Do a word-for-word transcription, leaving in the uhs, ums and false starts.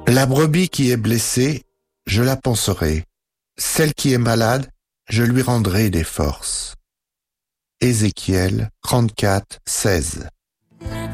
La brebis qui est blessée, je la panserai. Celle qui est malade, je lui rendrai des forces. Ézéchiel trente-quatre, seize.